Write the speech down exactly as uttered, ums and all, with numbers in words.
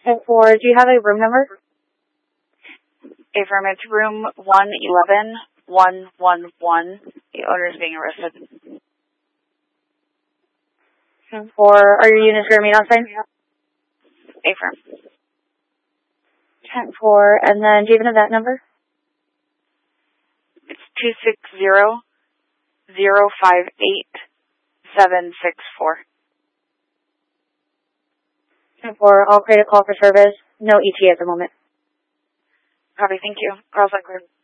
ten four, do you have a room number? Affirm, it's room one eleven, one one one. The owner is being arrested. ten four, are your units going to remain on site? Affirm. ten four, and then do you have an event number? It's two six zero, zero five eight, seven six four. ten four, I'll create a call for service. No E T A at the moment. Copy, thank you. Carl's on clear.